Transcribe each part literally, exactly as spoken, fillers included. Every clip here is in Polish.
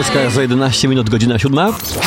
S K za jedenaście minut, godzina siódma.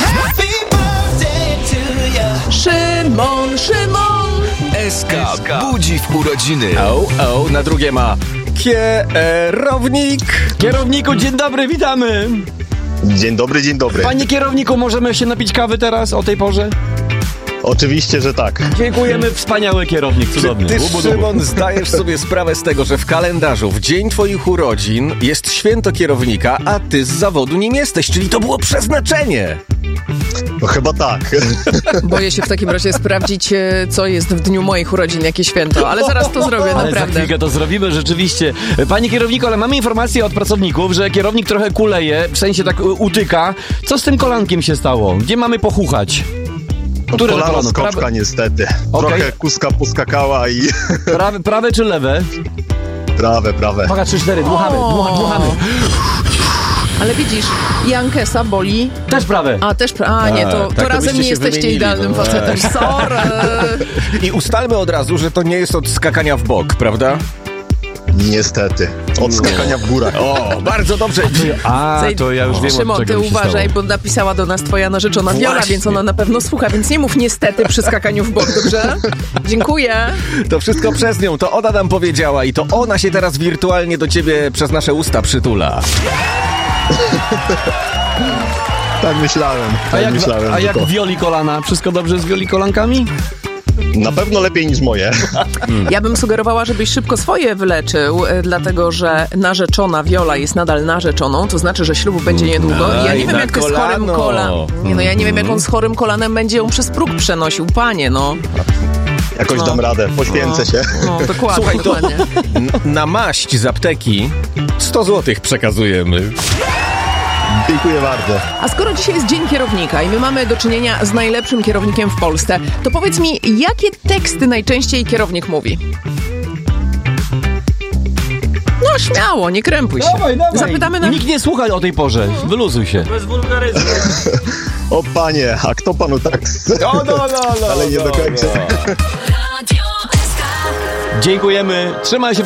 Szymon, Szymon! S K budzi w urodziny. O, o, na drugie ma kierownik. Kierowniku, dzień dobry, witamy. Dzień dobry, dzień dobry. Panie kierowniku, możemy się napić kawy teraz o tej porze? Oczywiście, że tak. Dziękujemy, wspaniały kierownik, cudowny. Ty, Ubu, Szymon, zdajesz sobie sprawę z tego, że w kalendarzu w dzień twoich urodzin jest święto kierownika, a ty z zawodu nim jesteś, czyli to było przeznaczenie. No chyba tak. Boję się w takim razie sprawdzić, e, co jest w dniu moich urodzin, jakie święto, ale zaraz to zrobię, Ale za naprawdę. chwilkę to zrobimy, rzeczywiście. Panie kierowniku, ale mamy informację od pracowników, że kierownik trochę kuleje, w sensie tak u- utyka. Co z tym kolankiem się stało? Gdzie mamy pochuchać? Które Kolano kolano? skoczka Prawe, niestety. Okej. Trochę kuska poskakała i prawe, prawe czy lewe? prawe, prawe. Uwaga, trzy cztery, dmuchamy, O. dmucha, dmuchamy. Ale widzisz, Jankesa boli. Też prawe. A też, pra- a nie, to, A, to tak to razem byście nie się jesteście wymienili, idealnym no. facetem. Sorry. I ustalmy od razu, że to nie jest od skakania w bok, prawda? Niestety. Od skakania w górach. O, bardzo dobrze. A, to ja już wiem, od Szymon, czego ty mi się uważaj, stało. bo napisała do nas twoja narzeczona Wiola, Właśnie. więc ona na pewno słucha, więc nie mów niestety przy skakaniu w bok, dobrze? Dziękuję. To wszystko przez nią, to ona nam powiedziała i to ona się teraz wirtualnie do ciebie przez nasze usta przytula. Tak myślałem. A Tak jak, myślałem. a jak tylko wioli kolana? Wszystko dobrze z wioli kolankami? Na pewno lepiej niż moje. Ja bym sugerowała, żebyś szybko swoje wyleczył, e, dlatego że narzeczona Wiola jest nadal narzeczoną, to znaczy, że ślubu będzie niedługo. I ja Aj, nie wiem, na jak ty z chorym kolano. kolanem. Nie, no ja nie wiem, jak on z chorym kolanem będzie ją przez próg przenosił, panie, no. Jakoś No. dam radę. Poświęcę się. No, dokładnie, Słuchaj, to- dokładnie. N- na maść z apteki sto złotych przekazujemy. Dziękuję bardzo. A skoro dzisiaj jest Dzień Kierownika i my mamy do czynienia z najlepszym kierownikiem w Polsce, to powiedz mi, jakie teksty najczęściej kierownik mówi? No śmiało, nie krępuj się. Zapytamy na... Nikt nie słucha o tej porze. Wyluzuj się. O panie, a kto panu tak... No, no, no, no, Ale nie no, do końca. no. Dziękujemy. Trzymaj się.